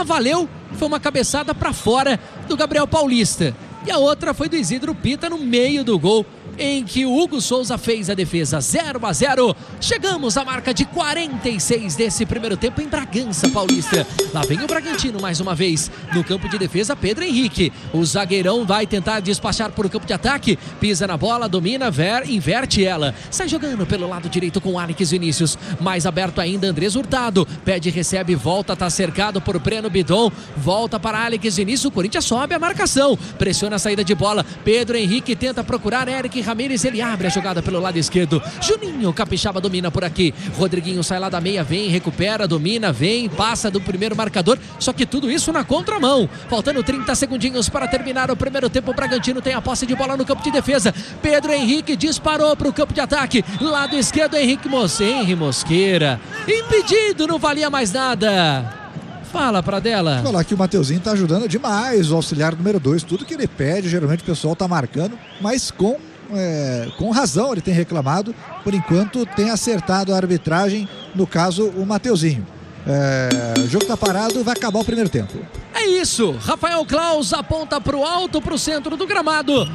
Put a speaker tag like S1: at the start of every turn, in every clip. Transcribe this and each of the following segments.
S1: Uma valeu, foi uma cabeçada para fora do Gabriel Paulista. E a outra foi do Isidro Pita no meio do gol, em que o Hugo Souza fez a defesa. 0-0. Chegamos à marca de 46 desse primeiro tempo em Bragança Paulista. Lá vem o Bragantino mais uma vez. No campo de defesa, Pedro Henrique. O zagueirão vai tentar despachar por o campo de ataque. Pisa na bola, domina, inverte ela. Sai jogando pelo lado direito com Alex Vinícius. Mais aberto ainda, Andrés Hurtado. Pede, recebe, volta, tá cercado por Breno Bidon. Volta para Alex Vinícius. O Corinthians sobe a marcação. Pressiona a saída de bola. Pedro Henrique tenta procurar Eric Ramírez, ele abre a jogada pelo lado esquerdo. Juninho Capixaba domina por aqui. Rodriguinho sai lá da meia, vem, recupera, domina, vem, passa do primeiro marcador. Só que tudo isso na contramão. Faltando 30 segundinhos para terminar o primeiro tempo. O Bragantino tem a posse de bola no campo de defesa. Pedro Henrique disparou para o campo de ataque. Lado esquerdo, Henry Mosqueira. Impedido, não valia mais nada. Fala, Pradella.
S2: Falar que o Mateuzinho tá ajudando demais o auxiliar número 2. Tudo que ele pede, geralmente o pessoal tá marcando, mas com razão ele tem reclamado. Por enquanto tem acertado a arbitragem, no caso o Mateuzinho. O jogo tá parado, vai acabar o primeiro tempo.
S1: É isso, Rafael Claus aponta pro alto, pro centro do gramado.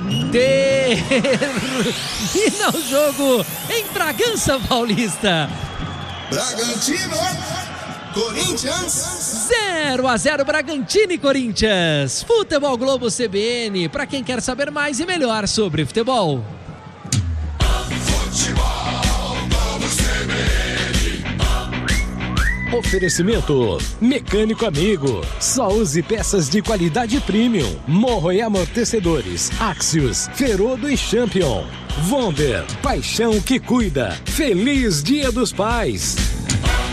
S1: Termina o jogo em Bragança Paulista.
S3: Bragantino, Corinthians.
S1: 0-0 Bragantino e Corinthians. Futebol Globo CBN, para quem quer saber mais e melhor sobre futebol.
S4: Oferecimento Mecânico Amigo. Só use peças de qualidade premium. Morro e amortecedores. Axios, Ferodo e Champion. Vonder, paixão que cuida. Feliz Dia dos Pais.